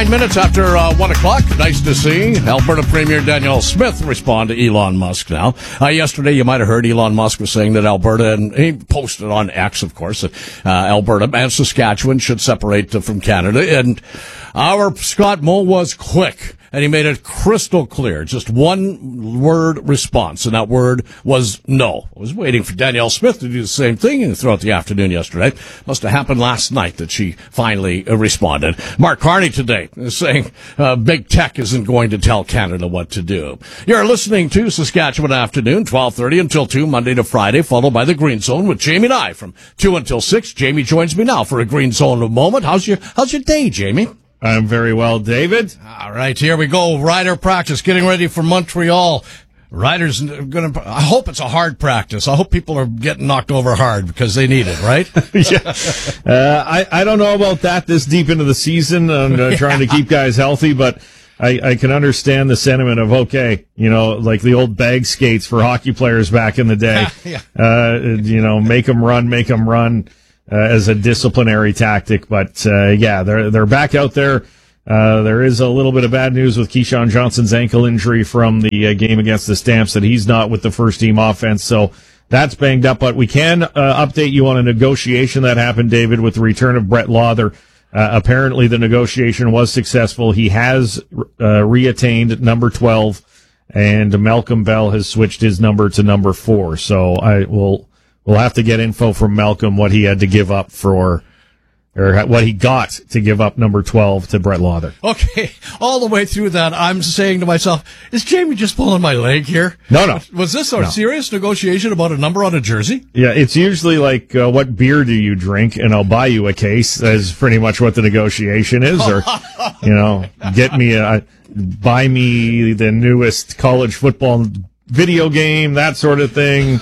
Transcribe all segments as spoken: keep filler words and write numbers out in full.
Nine minutes after uh, one o'clock. Nice to see Alberta Premier Danielle Smith respond to Elon Musk now. Uh, yesterday, you might have heard Elon Musk was saying that Alberta, and he posted on X, of course, that uh, Alberta and Saskatchewan should separate uh, from Canada. And our Scott Moe was quick, and he made it crystal clear. Just one word response, and that word was no. I was waiting for Danielle Smith to do the same thing throughout the afternoon yesterday. Must have happened last night that she finally uh, responded. Mark Carney today is saying uh, big tech isn't going to tell Canada what to do. You're listening to Saskatchewan Afternoon, twelve thirty until two, Monday to Friday, followed by the Green Zone with Jamie and I from two until six. Jamie joins me now for a Green Zone moment. How's your, how's your day, Jamie? I'm very well, David. All right, here we go. Rider practice, getting ready for Montreal. Riders going to, I hope it's a hard practice. I hope people are getting knocked over hard because they need it, right? yeah. Uh, I, I don't know about that this deep into the season. I'm uh, trying to keep guys healthy, but I, I can understand the sentiment of, okay, you know, like the old bag skates for hockey players back in the day. yeah. uh, you know, make them run, make them run. Uh, as a disciplinary tactic, but uh, yeah, they're they're back out there. Uh, there is a little bit of bad news with Keyshawn Johnson's ankle injury from the uh, game against the Stamps, that he's not with the first team offense, so that's banged up. But we can uh, update you on a negotiation that happened, David, with the return of Brett Lawther. Uh, apparently, the negotiation was successful. He has uh, reattained number twelve, and Malcolm Bell has switched his number to number four. So I will. We'll have to get info from Malcolm what he had to give up for, or what he got to give up number twelve to Brett Lawther. Okay, all the way through that, I'm saying to myself, is Jamie just pulling my leg here? No, no. Was this a no. serious serious negotiation about a number on a jersey? Yeah, it's usually like, uh, what beer do you drink, and I'll buy you a case, is pretty much what the negotiation is, or, you know, get me a, buy me the newest college football video game, that sort of thing.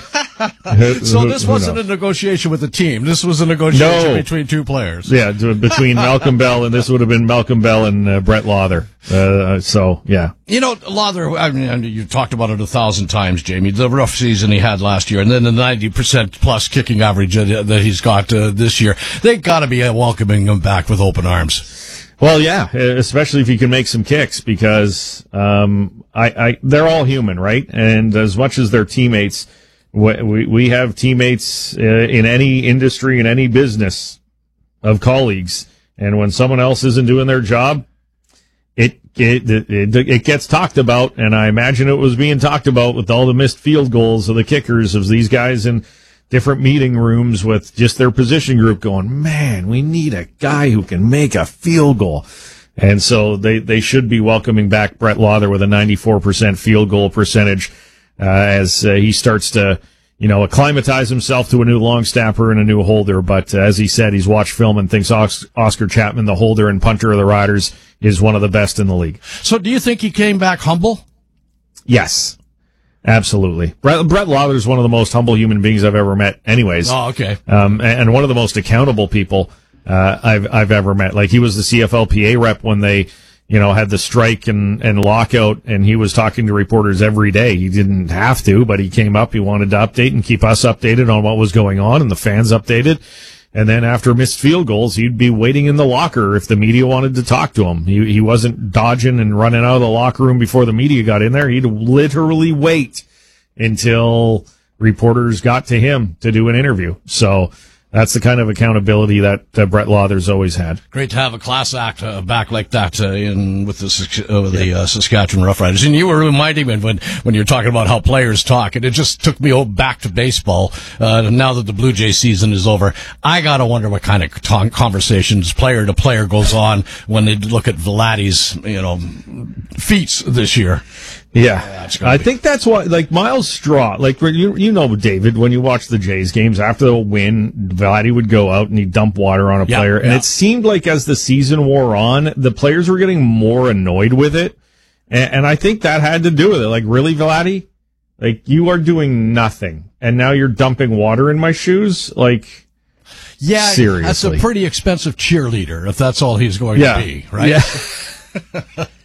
So this wasn't a negotiation with the team. This was a negotiation no. between two players. Yeah, between Malcolm Bell, and this would have been Malcolm Bell and uh, Brett Lawther. Uh, so, yeah. You know, Lawther, I mean, you talked about it a thousand times, Jamie, the rough season he had last year, and then the ninety percent plus kicking average that he's got uh, this year. They got to be uh, welcoming him back with open arms. Well, yeah, especially if you can make some kicks, because um, I, I, they're all human, right? And as much as they're teammates, we, we have teammates uh, in any industry, in any business of colleagues. And when someone else isn't doing their job, it, it, it, it gets talked about. And I imagine it was being talked about with all the missed field goals of the kickers, of these guys in different meeting rooms with just their position group going, man, we need a guy who can make a field goal. And so they, they should be welcoming back Brett Lawther with a ninety-four percent field goal percentage, uh, as uh, he starts to, you know, acclimatize himself to a new long snapper and a new holder. But uh, as he said, he's watched film and thinks Oscar Chapman, the holder and punter of the Riders, is one of the best in the league. So do you think he came back humble? Yes. Absolutely. Brett, Brett Lawther is one of the most humble human beings I've ever met anyways. Oh, okay. Um, and, and one of the most accountable people, uh, I've, I've ever met. Like, he was the C F L P A rep when they, you know, had the strike and, and lockout, and he was talking to reporters every day. He didn't have to, but he came up, he wanted to update and keep us updated on what was going on, and the fans updated. And then after missed field goals, he'd be waiting in the locker if the media wanted to talk to him. He he wasn't dodging and running out of the locker room before the media got in there. He'd literally wait until reporters got to him to do an interview. So that's the kind of accountability that uh, Brett Lawther's always had. Great to have a class act uh, back like that uh, in with the uh, the uh, Saskatchewan Roughriders. And you were reminding me when when you're talking about how players talk, and it just took me back to baseball. Uh, now that the Blue Jay season is over, I gotta wonder what kind of t- conversations player to player goes on when they look at Vladdy's, you know, feats this year. Yeah, yeah I be. think that's why, like, Miles Straw, like, you you know, David, when you watch the Jays games, after the win, Vladdy would go out and he'd dump water on a yeah, player, and yeah. it seemed like as the season wore on, the players were getting more annoyed with it, and, and I think that had to do with it. Like, really, Vladdy? Like, you are doing nothing, and now you're dumping water in my shoes? Like, yeah, seriously. That's a pretty expensive cheerleader, if that's all he's going yeah. to be, right? Yeah. But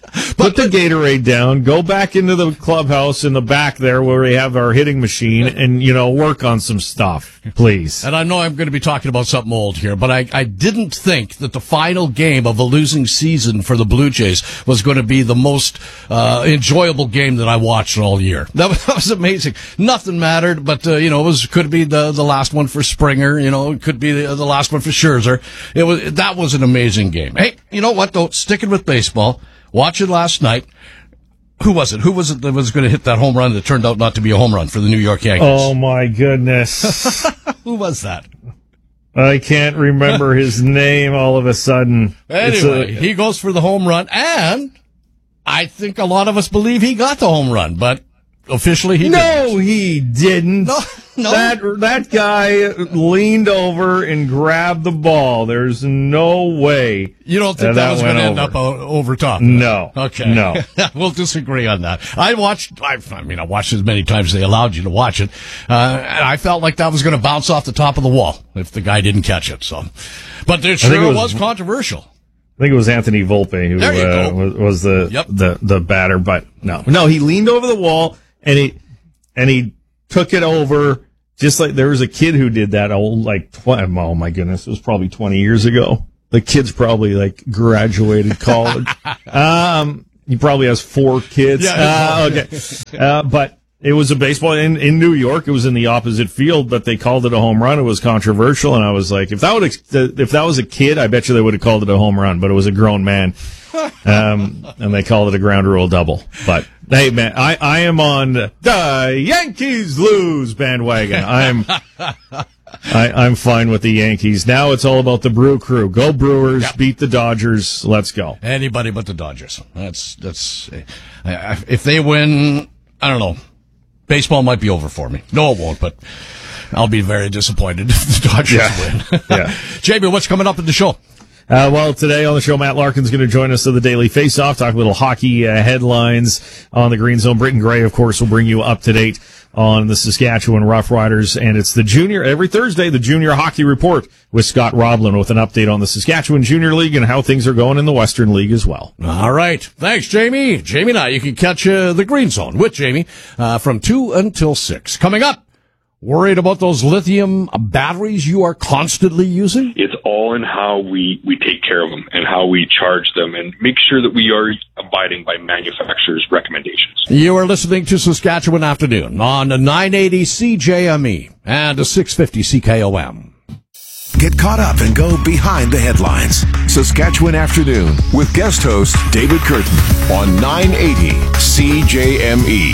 put the Gatorade down, go back into the clubhouse in the back there where we have our hitting machine, and, you know, work on some stuff, please. And I know I'm going to be talking about something old here, but I, I didn't think that the final game of a losing season for the Blue Jays was going to be the most uh, enjoyable game that I watched all year. That was, that was amazing. Nothing mattered, but, uh, you know, it was could be the, the last one for Springer, you know, it could be the, the last one for Scherzer. It was, that was an amazing game. Hey, you know what, though? Sticking with baseball, watch it last night. Who was it? Who was it that was going to hit that home run that turned out not to be a home run for the New York Yankees? Oh, my goodness. Who was that? I can't remember his name all of a sudden. Anyway, a, he goes for the home run, and I think a lot of us believe he got the home run, but officially he no, didn't. No, he didn't. No, no. That, that guy leaned over and grabbed the ball. There's no way. You don't think that, that was going to end up o- over top? No. Okay. No. We'll disagree on that. I watched, I, I mean, I watched as many times as they allowed you to watch it, uh, and I felt like that was going to bounce off the top of the wall if the guy didn't catch it, so. But it sure it was, was controversial. I think it was Anthony Volpe who uh, was, was the, yep. the the batter, but no. No, he leaned over the wall, and he, and he took it over. Just like there was a kid who did that old, like, tw- oh my goodness, it was probably twenty years ago. The kid's probably like graduated college. um, he probably has four kids. Yeah, uh, okay. Uh, but it was a baseball in, in New York. It was in the opposite field, but they called it a home run. It was controversial. And I was like, if that would, if that was a kid, I bet you they would have called it a home run, but it was a grown man. Um, and they called it a ground rule double. But hey, man, I, I am on the Yankees lose bandwagon. I'm, I, I'm fine with the Yankees. Now it's all about the Brew Crew. Go Brewers, yep. Beat the Dodgers. Let's go. Anybody but the Dodgers. That's, that's, uh, if they win, I don't know. Baseball might be over for me. No, it won't, but I'll be very disappointed if the Dodgers yeah. win. Yeah. Jamie, what's coming up in the show? Uh, well, today on the show, Matt Larkin's going to join us to the Daily Face-Off, talk a little hockey uh, headlines on the Green Zone. Britton Gray, of course, will bring you up to date on the Saskatchewan Roughriders. And it's the junior, every Thursday, the Junior Hockey Report with Scott Roblin with an update on the Saskatchewan Junior League and how things are going in the Western League as well. All right. Thanks, Jamie. Jamie and I, you can catch uh, the Green Zone with Jamie uh, from two until six. Coming up. Worried about those lithium batteries you are constantly using? It's all in how we, we take care of them and how we charge them and make sure that we are abiding by manufacturers' recommendations. You are listening to Saskatchewan Afternoon on nine eighty C J M E and six fifty C K O M. Get caught up and go behind the headlines. Saskatchewan Afternoon with guest host David Curtin on nine eighty C J M E.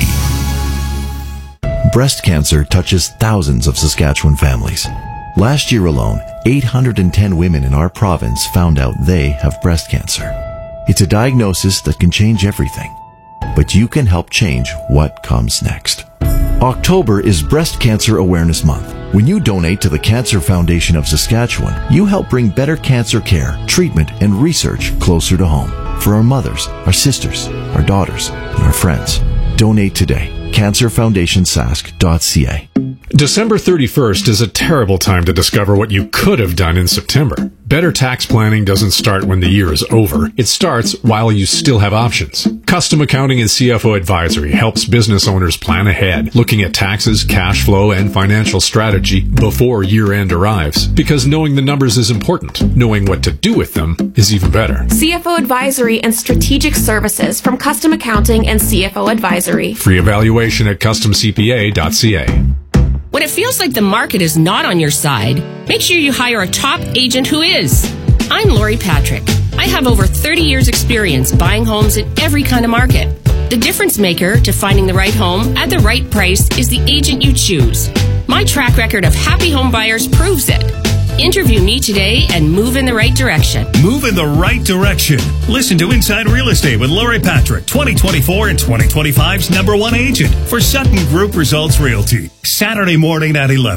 Breast cancer touches thousands of Saskatchewan families. Last year alone, eight hundred ten women in our province found out they have breast cancer. It's a diagnosis that can change everything, but you can help change what comes next. October is Breast Cancer Awareness Month. When you donate to the Cancer Foundation of Saskatchewan, you help bring better cancer care, treatment, and research closer to home for our mothers, our sisters, our daughters, and our friends. Donate today. cancer foundation sask dot c a. December thirty-first is a terrible time to discover what you could have done in September. Better tax planning doesn't start when the year is over. It starts while you still have options. Custom Accounting and C F O Advisory helps business owners plan ahead, looking at taxes, cash flow, and financial strategy before year-end arrives. Because knowing the numbers is important. Knowing what to do with them is even better. C F O Advisory and Strategic Services from Custom Accounting and C F O Advisory. Free evaluation at custom c p a dot c a. When it feels like the market is not on your side, make sure you hire a top agent who is. I'm Lori Patrick. I have over thirty years experience buying homes in every kind of market. The difference maker to finding the right home at the right price is the agent you choose. My track record of happy home buyers proves it. Interview me today and move in the right direction. Move in the right direction. Listen to Inside Real Estate with Lori Patrick, twenty twenty-four and twenty twenty-five's number one agent for Sutton Group Results Realty. Saturday morning at eleven.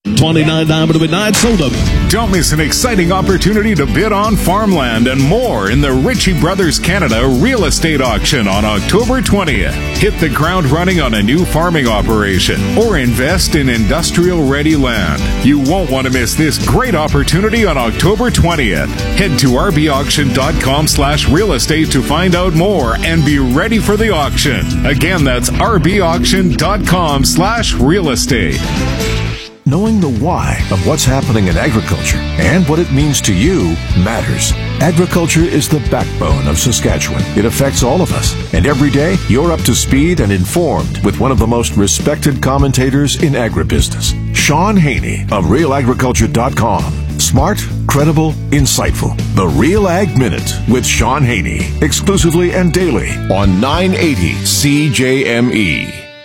twenty-nine diamond to midnight, sold up. Don't miss an exciting opportunity to bid on farmland and more in the Ritchie Brothers Canada Real Estate Auction on October twentieth. Hit the ground running on a new farming operation or invest in industrial-ready land. You won't want to miss this great opportunity on October twentieth. Head to r b auction dot com slash real estate to find out more and be ready for the auction. Again, that's r b auction dot com slash real estate. Knowing the why of what's happening in agriculture and what it means to you matters. Agriculture is the backbone of Saskatchewan. It affects all of us. And every day, you're up to speed and informed with one of the most respected commentators in agribusiness, Sean Haney of real agriculture dot com. Smart, credible, insightful. The Real Ag Minute with Sean Haney. Exclusively and daily on nine eighty C J M E.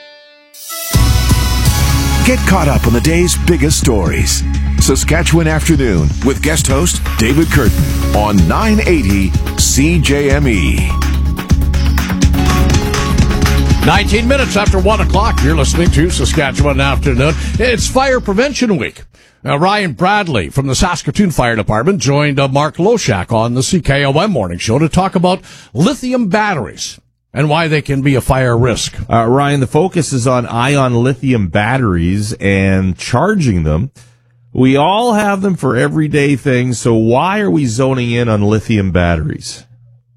Get caught up on the day's biggest stories. Saskatchewan Afternoon with guest host David Curtin on nine eighty C J M E. nineteen minutes after one o'clock, you're listening to Saskatchewan Afternoon. It's Fire Prevention Week. Now, Ryan Bradley from the Saskatoon Fire Department joined uh, Mark Loshak on the C K O M Morning Show to talk about lithium batteries and why they can be a fire risk. Uh, Ryan, the focus is on ion lithium batteries and charging them. We all have them for everyday things, so why are we zoning in on lithium batteries?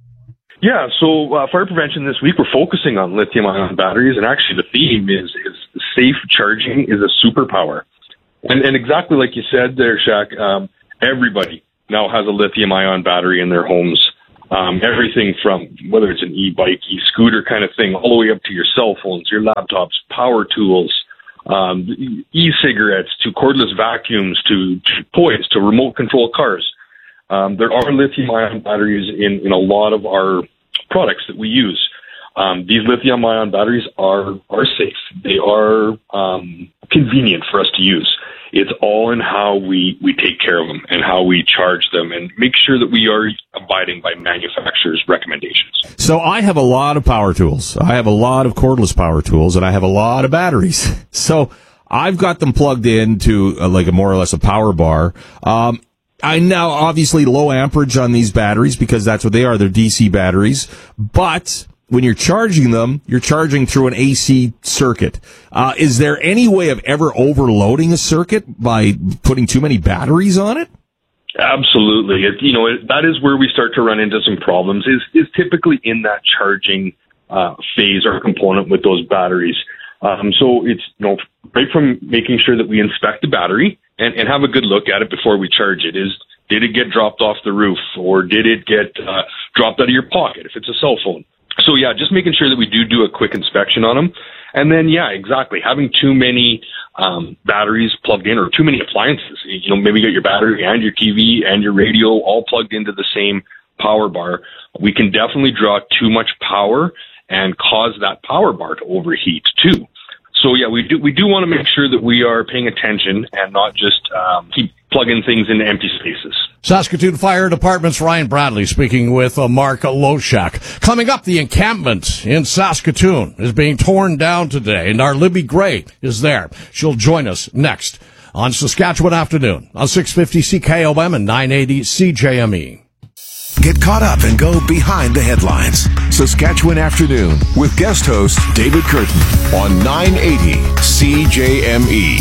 Yeah, so uh, fire prevention this week, we're focusing on lithium-ion batteries, and actually the theme is, is safe charging is a superpower. And, and exactly like you said there, Shaq, um, everybody now has a lithium-ion battery in their homes. Um, everything from whether it's an e-bike, e-scooter kind of thing, all the way up to your cell phones, your laptops, power tools, um, e-cigarettes, to cordless vacuums, to, to toys, to remote control cars. Um, there are lithium-ion batteries in, in a lot of our products that we use. Um, these lithium-ion batteries are, are safe. They are um, convenient for us to use. It's all in how we, we take care of them and how we charge them and make sure that we are abiding by manufacturers' recommendations. So I have a lot of power tools. I have a lot of cordless power tools, and I have a lot of batteries. So I've got them plugged into uh, like a more or less a power bar. Um, I now obviously low amperage on these batteries because that's what they are. They're D C batteries. But when you're charging them, you're charging through an A C circuit. Uh, is there any way of ever overloading a circuit by putting too many batteries on it? Absolutely. It, you know, it, that is where we start to run into some problems, is, is typically in that charging uh, phase or component with those batteries. Um, so it's, you know, right from making sure that we inspect the battery and, and have a good look at it before we charge it. Is, did it get dropped off the roof, or did it get uh, dropped out of your pocket if it's a cell phone? So, yeah, just making sure that we do do a quick inspection on them. And then, yeah, exactly, having too many um, batteries plugged in or too many appliances. You know, maybe you got your battery and your T V and your radio all plugged into the same power bar. We can definitely draw too much power and cause that power bar to overheat, too. So, yeah, we do we do want to make sure that we are paying attention and not just um, keep plugging things into empty spaces. Saskatoon Fire Department's Ryan Bradley speaking with uh, Mark Loshak. Coming up, the encampment in Saskatoon is being torn down today, and our Libby Gray is there. She'll join us next on Saskatchewan Afternoon on six fifty C K O M and nine eighty C J M E. Get caught up and go behind the headlines. Saskatchewan Afternoon with guest host David Curtin on nine eighty C J M E.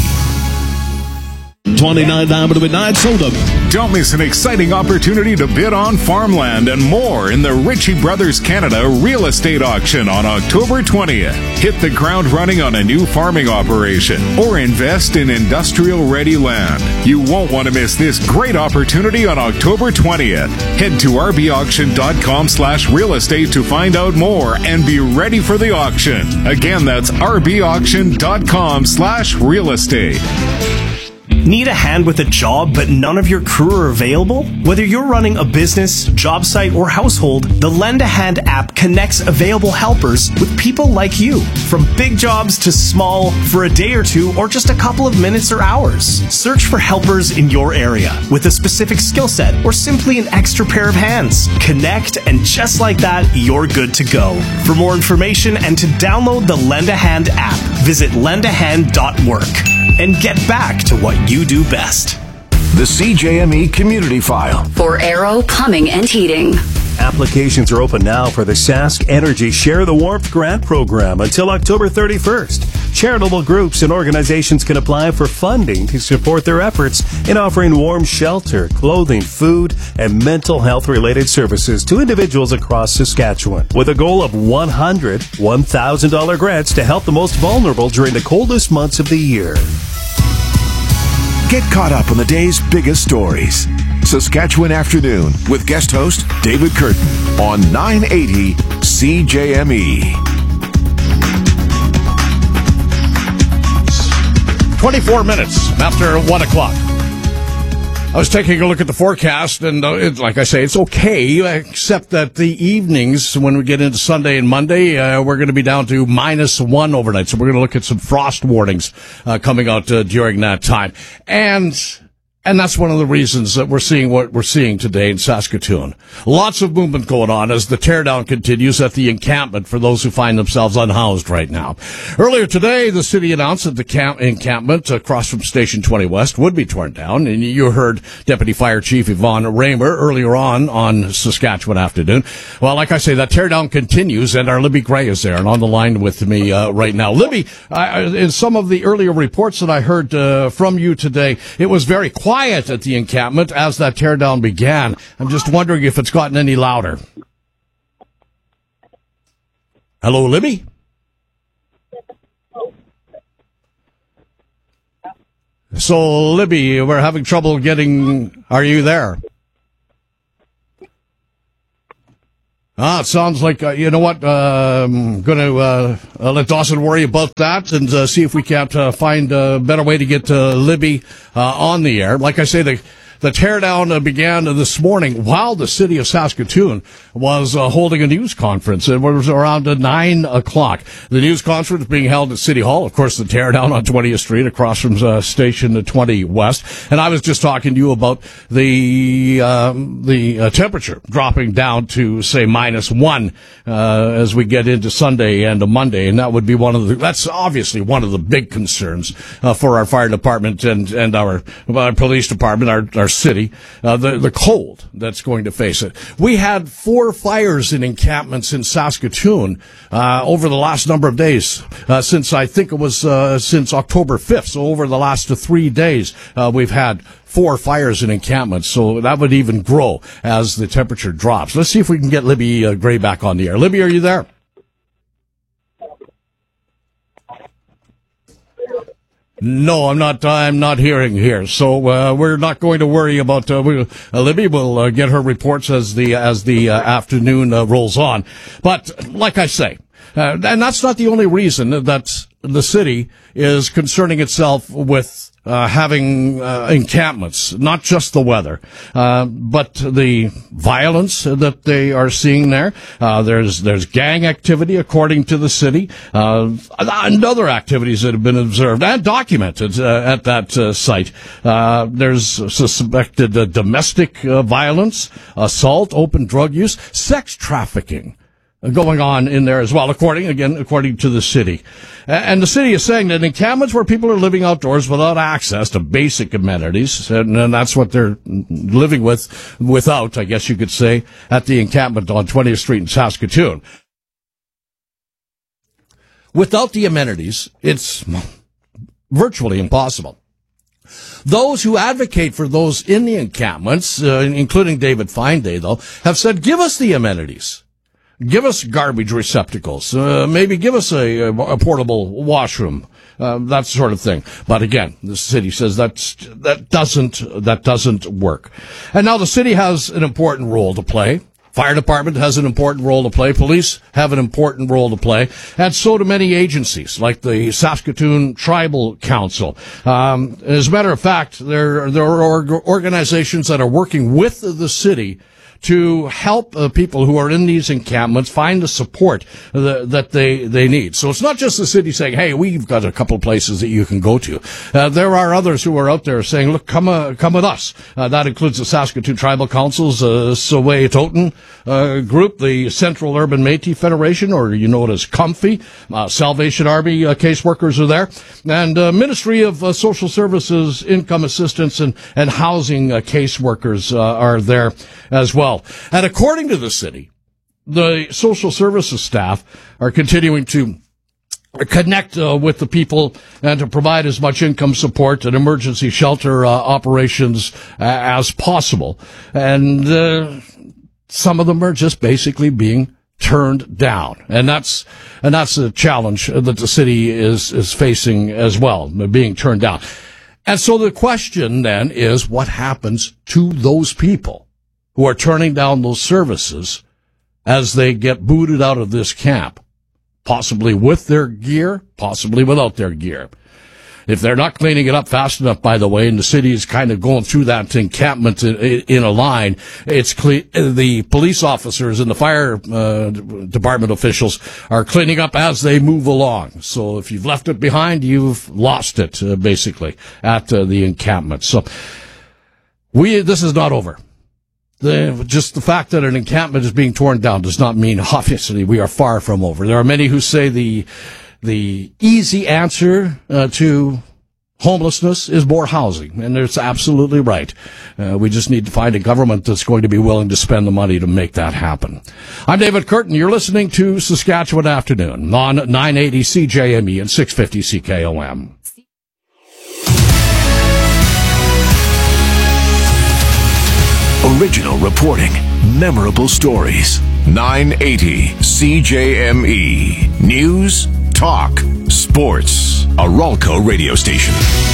twenty-nine diamond to midnight, sold up. Don't miss an exciting opportunity to bid on farmland and more in the Ritchie Brothers Canada Real Estate Auction on October twentieth. Hit the ground running on a new farming operation or invest in industrial-ready land. You won't want to miss this great opportunity on October twentieth. Head to r b auction dot com slash real estate to find out more and be ready for the auction. Again, that's r b auction dot com slash real estate. Need a hand with a job but none of your crew are available? Whether you're running a business, job site, or household, the Lend a Hand app connects available helpers with people like you. From big jobs to small, for a day or two, or just a couple of minutes or hours. Search for helpers in your area with a specific skill set or simply an extra pair of hands. Connect, and just like that, you're good to go. For more information and to download the Lend a Hand app, Visit lend a hand dot work and get back to what you do best. The C J M E Community File. For Arrow Plumbing and Heating. Applications are open now for the Sask Energy Share the Warmth Grant Program until October thirty-first. Charitable groups and organizations can apply for funding to support their efforts in offering warm shelter, clothing, food, and mental health-related services to individuals across Saskatchewan, with a goal of one hundred one thousand dollars grants to help the most vulnerable during the coldest months of the year. Get caught up on the day's biggest stories. Saskatchewan Afternoon with guest host David Curtin on nine eighty C J M E. twenty-four minutes after one o'clock. I was taking a look at the forecast, and uh, it, like I say, it's okay, except that the evenings, when we get into Sunday and Monday, uh, we're going to be down to minus one overnight. So we're going to look at some frost warnings uh, coming out uh, during that time. And... And that's one of the reasons that we're seeing what we're seeing today in Saskatoon. Lots of movement going on as the teardown continues at the encampment for those who find themselves unhoused right now. Earlier today, the city announced that the camp encampment across from Station twenty West would be torn down. And you heard Deputy Fire Chief Yvonne Raymer earlier on on Saskatchewan Afternoon. Well, like I say, that teardown continues, and our Libby Gray is there and on the line with me uh, right now. Libby, uh, in some of the earlier reports that I heard uh, from you today, it was very quiet Quiet at the encampment as that teardown began. I'm just wondering if it's gotten any louder. Hello, Libby? So, Libby, we're having trouble getting... Are you there? Ah, it sounds like, uh, you know what, uh, I'm going to uh, uh, let Dawson worry about that and uh, see if we can't uh, find a better way to get uh, Libby uh, on the air. Like I say, the The teardown uh, began this morning while the city of Saskatoon was uh, holding a news conference. It was around uh, nine o'clock. The news conference being held at City Hall. Of course, the teardown on twentieth Street across from uh, Station twenty West. And I was just talking to you about the um, the uh, temperature dropping down to, say, minus one uh, as we get into Sunday and a Monday. And that would be one of the, that's obviously one of the big concerns uh, for our fire department and, and our, our police department, our, our city, uh, the, the cold that's going to face it. We had four fires in encampments in Saskatoon, uh, over the last number of days, uh, since I think it was, uh, since October fifth. So over the last three days, uh, we've had four fires in encampments. So that would even grow as the temperature drops. Let's see if we can get Libby uh, Gray back on the air. Libby, are you there? No, I'm not. I'm not hearing here. So uh, we're not going to worry about uh, we, uh, Libby. Will uh, get her reports as the as the uh, afternoon uh, rolls on. But like I say, uh, and that's not the only reason that the city is concerning itself with uh, having uh, encampments, not just the weather, uh, but the violence that they are seeing there. Uh, there's there's gang activity, according to the city, uh, and other activities that have been observed and documented uh, at that uh, site. Uh, there's suspected uh, domestic uh, violence, assault, open drug use, sex trafficking going on in there as well, according, again, according to the city. And the city is saying that encampments where people are living outdoors without access to basic amenities, and that's what they're living with, without, I guess you could say, at the encampment on twentieth Street in Saskatoon. Without the amenities, it's virtually impossible. Those who advocate for those in the encampments, uh, including David Fineday, though, have said, give us the amenities. Give us garbage receptacles. Uh, maybe give us a, a portable washroom, uh, that sort of thing. But again, the city says that's, that doesn't, that doesn't work. And now the city has an important role to play. Fire department has an important role to play. Police have an important role to play. And so do many agencies, like the Saskatoon Tribal Council. Um, as a matter of fact, there, there are organizations that are working with the city to help uh, people who are in these encampments find the support that, that they, they need. So it's not just the city saying, hey, we've got a couple of places that you can go to. Uh, there are others who are out there saying, look, come uh, come with us. Uh, that includes the Saskatoon Tribal Council's uh, Sowe-Toten uh, group, the Central Urban Métis Federation, or you know it as Comfy, uh, Salvation Army uh, caseworkers are there, and uh, Ministry of uh, Social Services, Income Assistance, and, and Housing uh, caseworkers uh, are there as well. And according to the city, the social services staff are continuing to connect uh, with the people and to provide as much income support and emergency shelter uh, operations uh, as possible. And uh, some of them are just basically being turned down. And that's and that's a challenge that the city is is facing as well, being turned down. And so the question then is, what happens to those people who are turning down those services as they get booted out of this camp? Possibly with their gear, possibly without their gear. If they're not cleaning it up fast enough, by the way, and the city is kind of going through that encampment in, in a line, it's clean, the police officers and the fire uh, department officials are cleaning up as they move along. So if you've left it behind, you've lost it, uh, basically, at uh, the encampment. So we this is not over. The, just the fact that an encampment is being torn down does not mean, obviously, we are far from over. There are many who say the the easy answer uh, to homelessness is more housing, and it's absolutely right. Uh, we just need to find a government that's going to be willing to spend the money to make that happen. I'm David Curtin. You're listening to Saskatchewan Afternoon on nine eighty C J M E and six fifty C K O M. Original reporting, memorable stories. nine eighty C J M E. News, talk, sports. A Ralco radio station.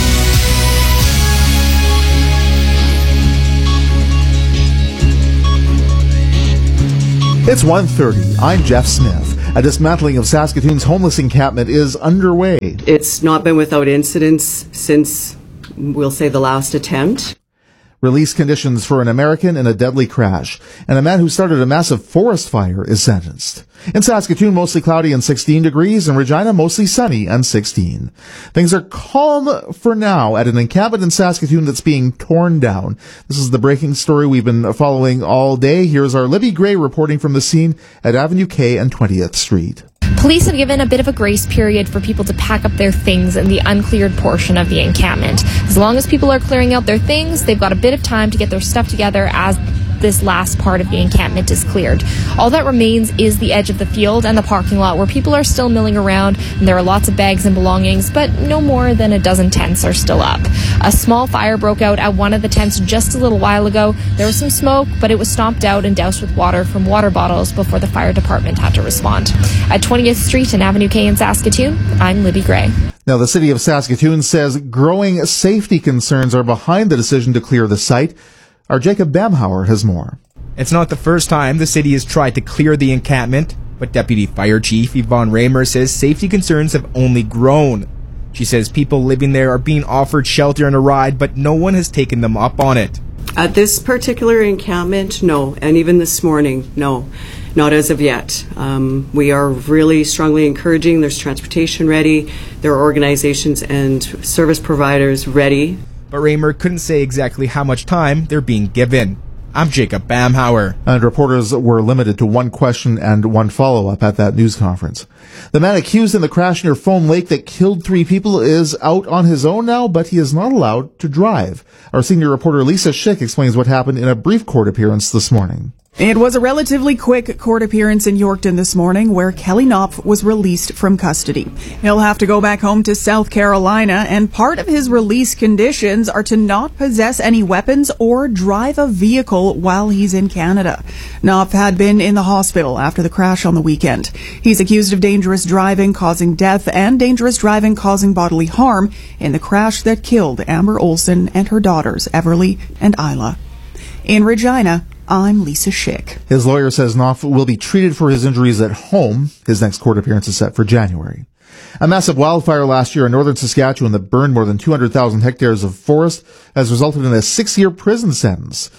It's one thirty. I'm Jeff Smith. A dismantling of Saskatoon's homeless encampment is underway. It's not been without incidents since, we'll say, the last attempt. Release conditions for an American in a deadly crash, and a man who started a massive forest fire is sentenced. In Saskatoon, mostly cloudy and sixteen degrees, and Regina, mostly sunny and sixteen. Things are calm for now at an encampment in Saskatoon that's being torn down. This is the breaking story we've been following all day. Here's our Libby Gray reporting from the scene at Avenue K and twentieth Street. Police have given a bit of a grace period for people to pack up their things in the uncleared portion of the encampment. As long as people are clearing out their things, they've got a bit of time to get their stuff together as this last part of the encampment is cleared. All that remains is the edge of the field and the parking lot where people are still milling around, and there are lots of bags and belongings, but no more than a dozen tents are still up. A small fire broke out at one of the tents just a little while ago. There was some smoke, but it was stomped out and doused with water from water bottles before the fire department had to respond. At twentieth Street and Avenue K in Saskatoon, I'm Libby Gray. Now, the city of Saskatoon says growing safety concerns are behind the decision to clear the site. Our Jacob Bamhauer has more. It's not the first time the city has tried to clear the encampment, but Deputy Fire Chief Yvonne Raymer says safety concerns have only grown. She says people living there are being offered shelter and a ride, but no one has taken them up on it. At this particular encampment, no. And even this morning, no. Not as of yet. Um, we are really strongly encouraging. There's transportation ready. There are organizations and service providers ready. But Raymer couldn't say exactly how much time they're being given. I'm Jacob Bamhauer. And reporters were limited to one question and one follow-up at that news conference. The man accused in the crash near Foam Lake that killed three people is out on his own now, but he is not allowed to drive. Our senior reporter Lisa Schick explains what happened in a brief court appearance this morning. It was a relatively quick court appearance in Yorkton this morning where Kelly Knopf was released from custody. He'll have to go back home to South Carolina, and part of his release conditions are to not possess any weapons or drive a vehicle while he's in Canada. Knopf had been in the hospital after the crash on the weekend. He's accused of dangerous driving causing death and dangerous driving causing bodily harm in the crash that killed Amber Olson and her daughters Everly and Isla. In Regina, I'm Lisa Schick. His lawyer says Knopf will be treated for his injuries at home. His next court appearance is set for January. A massive wildfire last year in northern Saskatchewan that burned more than two hundred thousand hectares of forest has resulted in a six-year prison sentence.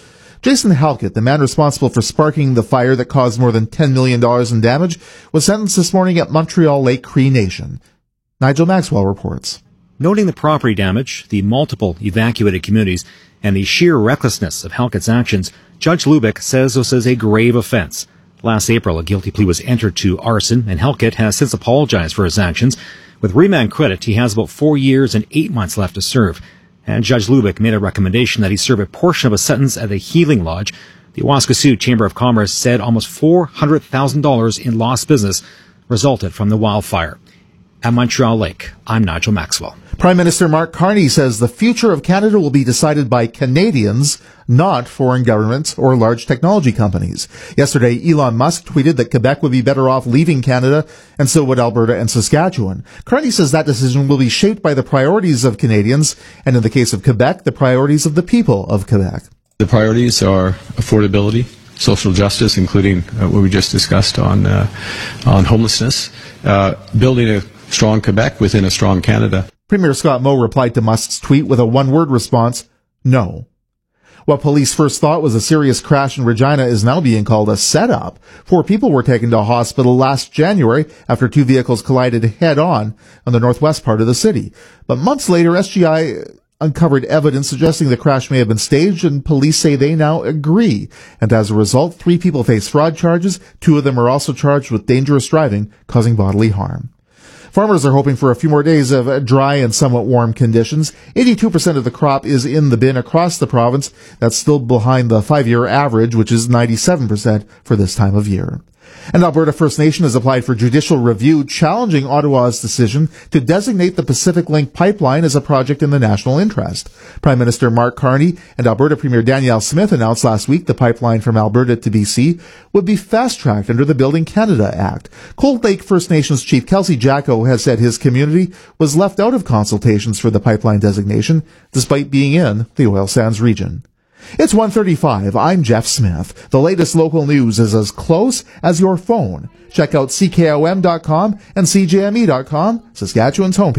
Jason Halkett, the man responsible for sparking the fire that caused more than ten million dollars in damage, was sentenced this morning at Montreal Lake Cree Nation. Nigel Maxwell reports. Noting the property damage, the multiple evacuated communities, and the sheer recklessness of Halkett's actions, Judge Lubick says this is a grave offense. Last April, a guilty plea was entered to arson, and Halkett has since apologized for his actions. With remand credit, he has about four years and eight months left to serve. And Judge Lubick made a recommendation that he serve a portion of a sentence at the Healing Lodge. The Waskesiu Chamber of Commerce said almost four hundred thousand dollars in lost business resulted from the wildfire. At Montreal Lake, I'm Nigel Maxwell. Prime Minister Mark Carney says the future of Canada will be decided by Canadians, not foreign governments or large technology companies. Yesterday, Elon Musk tweeted that Quebec would be better off leaving Canada, and so would Alberta and Saskatchewan. Carney says that decision will be shaped by the priorities of Canadians, and in the case of Quebec, the priorities of the people of Quebec. The priorities are affordability, social justice, including uh, what we just discussed on uh, on homelessness, uh, building a strong Quebec within a strong Canada. Premier Scott Moe replied to Musk's tweet with a one-word response, no. What police first thought was a serious crash in Regina is now being called a setup. Four people were taken to hospital last January after two vehicles collided head-on on the northwest part of the city. But months later, S G I uncovered evidence suggesting the crash may have been staged, and police say they now agree. And as a result, three people face fraud charges. Two of them are also charged with dangerous driving, causing bodily harm. Farmers are hoping for a few more days of dry and somewhat warm conditions. eighty-two percent of the crop is in the bin across the province. That's still behind the five-year average, which is ninety-seven percent for this time of year. And Alberta First Nation has applied for judicial review challenging Ottawa's decision to designate the Pacific Link pipeline as a project in the national interest. Prime Minister Mark Carney and Alberta Premier Danielle Smith announced last week the pipeline from Alberta to B C would be fast-tracked under the Building Canada Act. Cold Lake First Nations Chief Kelsey Jacko has said his community was left out of consultations for the pipeline designation, despite being in the oil sands region. It's one thirty-five. I'm Jeff Smith. The latest local news is as close as your phone. Check out C K O M dot com and C J M E dot com, Saskatchewan's homepage.